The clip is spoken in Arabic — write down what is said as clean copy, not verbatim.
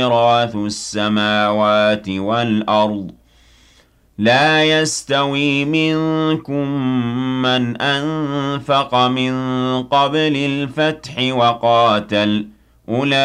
ميراث السماوات والأرض لا يستوي منكم من أنفق من قبل الفتح وقاتل أولئك